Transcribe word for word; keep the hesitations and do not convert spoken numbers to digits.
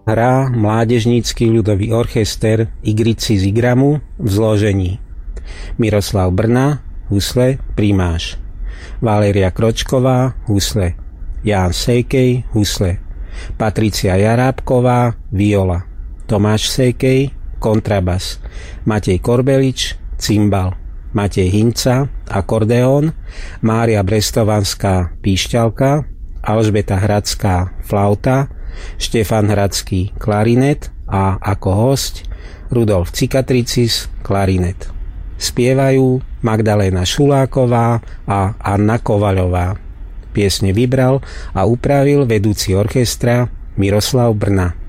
Hrá mládežnícky ľudový orchester Igrici z Igramu v zložení: Miroslav Brna, husle, primáš; Valéria Kročková, husle; Ján Sejkej, husle; Patricia Jarábková, viola; Tomáš Sejkej, kontrabas; Matej Korbelič, cimbal; Matej Hinca, akordeón; Mária Brestovanská, píšťalka; Alžbeta Hradská, flauta; Štefan Hradský, klarinet a ako hosť Rudolf Cikatricis, klarinet. Spievajú Magdaléna Šuláková a Anna Kovaľová. Piesne vybral a upravil vedúci orchestra Miroslav Brna.